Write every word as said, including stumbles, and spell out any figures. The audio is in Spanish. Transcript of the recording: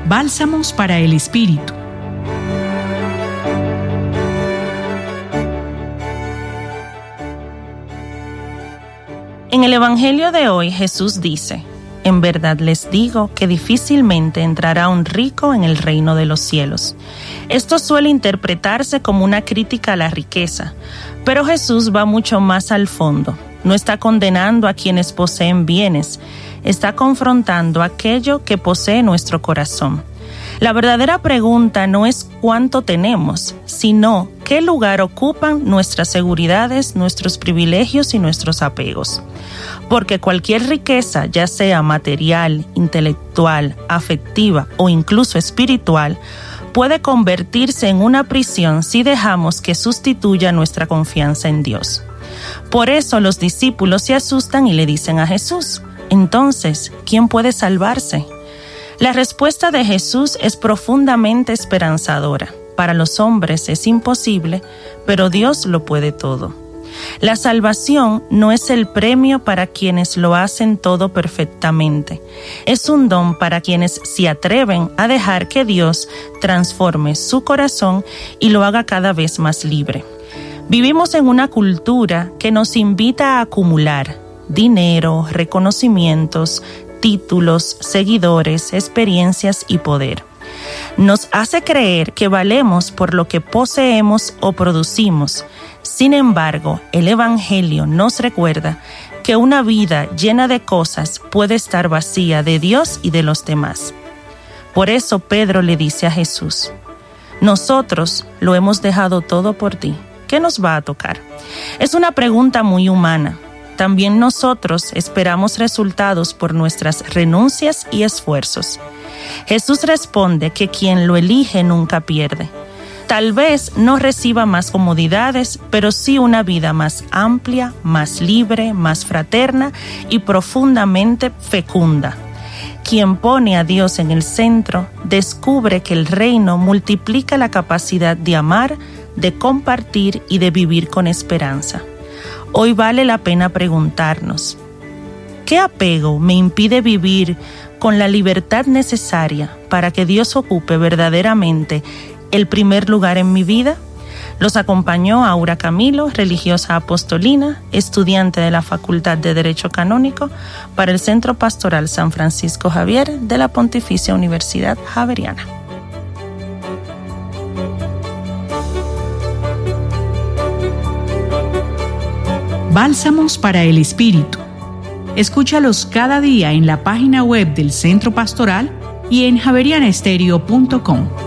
Bálsamos para el Espíritu. En el Evangelio de hoy, Jesús dice: en verdad les digo que difícilmente entrará un rico en el reino de los cielos. Esto suele interpretarse como una crítica a la riqueza, pero Jesús va mucho más al fondo. No está condenando a quienes poseen bienes, está confrontando aquello que posee nuestro corazón. La verdadera pregunta no es cuánto tenemos, sino qué lugar ocupan nuestras seguridades, nuestros privilegios y nuestros apegos. Porque cualquier riqueza, ya sea material, intelectual, afectiva o incluso espiritual, puede convertirse en una prisión si dejamos que sustituya nuestra confianza en Dios. Por eso los discípulos se asustan y le dicen a Jesús: entonces, ¿quién puede salvarse? La respuesta de Jesús es profundamente esperanzadora. Para los hombres es imposible, pero Dios lo puede todo. La salvación no es el premio para quienes lo hacen todo perfectamente. Es un don para quienes se atreven a dejar que Dios transforme su corazón y lo haga cada vez más libre. Vivimos en una cultura que nos invita a acumular dinero, reconocimientos, títulos, seguidores, experiencias y poder. Nos hace creer que valemos por lo que poseemos o producimos. Sin embargo, el Evangelio nos recuerda que una vida llena de cosas puede estar vacía de Dios y de los demás. Por eso Pedro le dice a Jesús: nosotros lo hemos dejado todo por ti. ¿Qué nos va a tocar? Es una pregunta muy humana. También nosotros esperamos resultados por nuestras renuncias y esfuerzos. Jesús responde que quien lo elige nunca pierde. Tal vez no reciba más comodidades, pero sí una vida más amplia, más libre, más fraterna y profundamente fecunda. Quien pone a Dios en el centro descubre que el reino multiplica la capacidad de amar, de compartir y de vivir con esperanza. Hoy vale la pena preguntarnos: ¿qué apego me impide vivir con la libertad necesaria para que Dios ocupe verdaderamente el primer lugar en mi vida? Los acompañó Aura Camilo, religiosa apostolina, estudiante de la Facultad de Derecho Canónico para el Centro Pastoral San Francisco Javier de la Pontificia Universidad Javeriana. Bálsamos para el Espíritu. Escúchalos cada día en la página web del Centro Pastoral y en javeriana estéreo punto com.